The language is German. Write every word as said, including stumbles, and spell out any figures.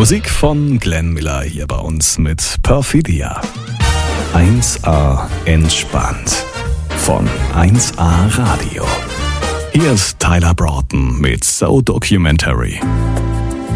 Musik von Glenn Miller hier bei uns mit Perfidia. eins A entspannt von eins A Radio. Hier ist Tyler Broughton mit So Documentary.